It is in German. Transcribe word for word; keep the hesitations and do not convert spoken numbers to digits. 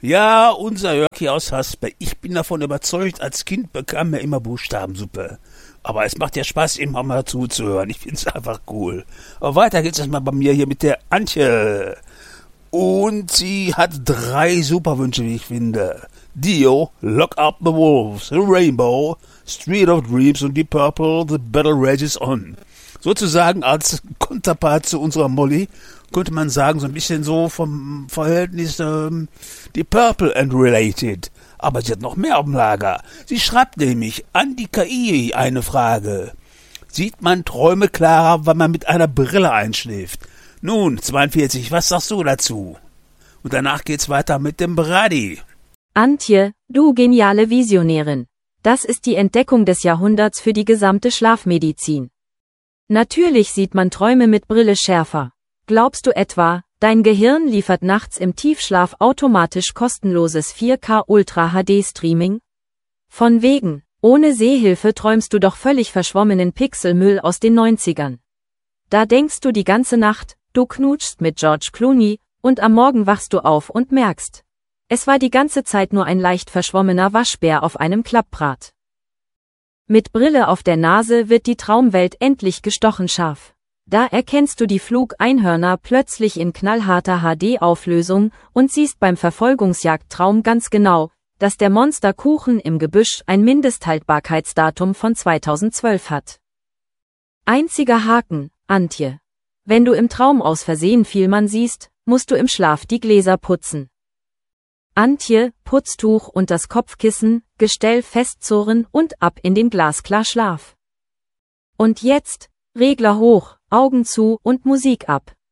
Ja, unser Jörg hier aus Haspe. Ich bin davon überzeugt, als Kind bekam er immer Buchstabensuppe. Aber es macht ja Spaß, ihm auch mal zuzuhören. Ich find's einfach cool. Aber weiter geht's erstmal bei mir hier mit der Antje. Und sie hat drei Superwünsche, wie ich finde. Dio, Lock Up the Wolves, The Rainbow, Street of Dreams und Deep Purple, The Battle Rages On. Sozusagen als Konterpart zu unserer Molly könnte man sagen, so ein bisschen so vom Verhältnis ähm, Deep Purple and Related. Aber sie hat noch mehr auf dem Lager. Sie schreibt nämlich an die K I eine Frage. Sieht man Träume klarer, wenn man mit einer Brille einschläft? Nun, zweiundvierzig, was sagst du dazu? Und danach geht's weiter mit dem Brady. Antje, du geniale Visionärin. Das ist die Entdeckung des Jahrhunderts für die gesamte Schlafmedizin. Natürlich sieht man Träume mit Brille schärfer. Glaubst du etwa, dein Gehirn liefert nachts im Tiefschlaf automatisch kostenloses vier K Ultra H D Streaming? Von wegen, ohne Sehhilfe träumst du doch völlig verschwommenen Pixelmüll aus den neunzigern. Da denkst du die ganze Nacht, du knutschst mit George Clooney, und am Morgen wachst du auf und merkst, es war die ganze Zeit nur ein leicht verschwommener Waschbär auf einem Klapprad. Mit Brille auf der Nase wird die Traumwelt endlich gestochen scharf. Da erkennst du die Flugeinhörner plötzlich in knallharter H D-Auflösung und siehst beim Verfolgungsjagdtraum ganz genau, dass der Monsterkuchen im Gebüsch ein Mindesthaltbarkeitsdatum von zweitausendzwölf hat. Einziger Haken, Antje. Wenn du im Traum aus Versehen Vielmann siehst, musst du im Schlaf die Gläser putzen. Antje, Putztuch und das Kopfkissen, Gestell festzurren und ab in den glasklar Schlaf. Und jetzt, Regler hoch, Augen zu und Musik ab.